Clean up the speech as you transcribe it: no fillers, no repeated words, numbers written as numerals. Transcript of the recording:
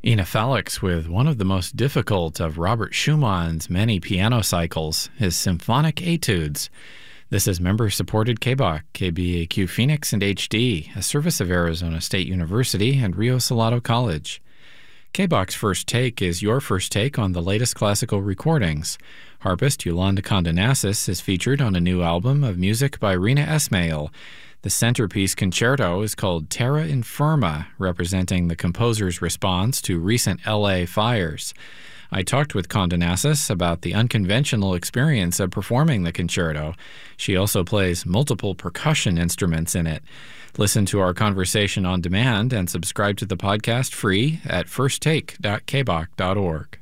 Ina Felix with one of the most difficult of Robert Schumann's many piano cycles, his symphonic etudes. This is member-supported KBOC, KBAQ Phoenix and HD, a service of Arizona State University and Rio Salado College. KBOC's First Take is your first take on the latest classical recordings. Harpist Yolanda Condonassis is featured on a new album of music by Rina Esmail. The centerpiece concerto is called Terra Infirma, representing the composer's response to recent LA fires. I talked with Condonassis about the unconventional experience of performing the concerto. She also plays multiple percussion instruments in it. Listen to our conversation on demand and subscribe to the podcast free at firsttake.kboc.org.